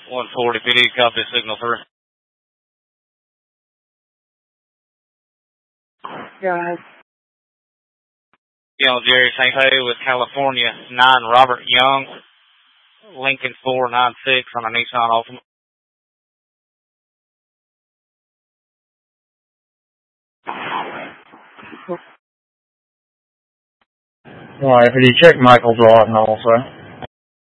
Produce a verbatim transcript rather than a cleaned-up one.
one forty P D, copy signal three. Go ahead. Young Jerry Saint Hey with California nine Robert Young, Lincoln four nine six on a Nissan Altima. All right, if you check Michael's rod and also.